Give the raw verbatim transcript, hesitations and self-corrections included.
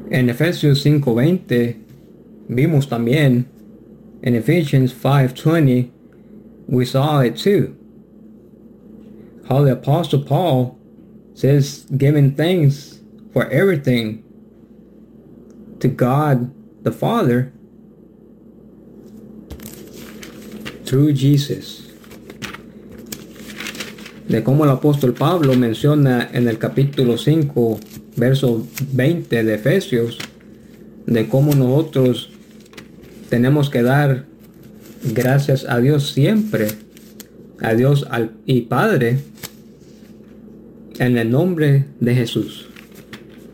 En Efesios cinco veinte vimos también, en Ephesians five twenty, we saw it too. How the Apostle Paul says giving thanks for everything to God the Father through Jesus. De cómo el apóstol Pablo menciona en el capítulo cinco, verso veinte de Efesios, de cómo nosotros tenemos que dar gracias a Dios siempre, a Dios al, y Padre, en el nombre de Jesús.